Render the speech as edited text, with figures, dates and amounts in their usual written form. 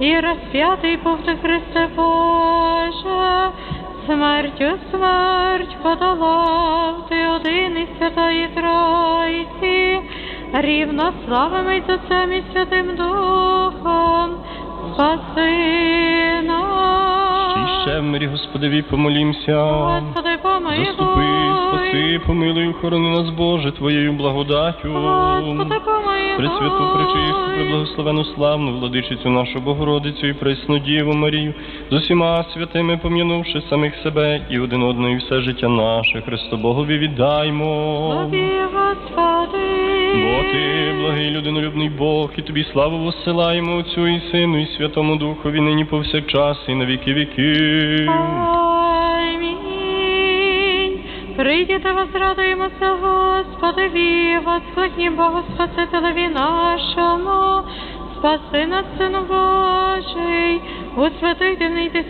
і розп'ятий був ти, Христе Боже, смертю смерть подолав ти один із Святої Тройці, рівно славами й з Отцем і Святим Духом, спаси нас. Ще в мирі Господеві помолімся. Господи, помилуй. Заступи, спаси, помилуй, охорони нас, Боже, Твоєю благодаттю. Господи, помилуй. Пресвяту, пречисту, преблагословену, славну владичицю нашу Богородицю і пресну Діву Марію, з усіма святими пом'янувши самих себе і один одного, і все життя наше Христобогові віддаймо. Тобі, Господи. Бо Ти, благий людинолюбний Бог, і Тобі славу воссилаємо Отцю і Сину, і Святому Духові, нині повсякчас, і на віки віків. Амінь. Прийдіте, возрадуємося Господеві, воскликні Богу Спасителеві нашому, спаси нас, Сину Божий, у святий дивний ти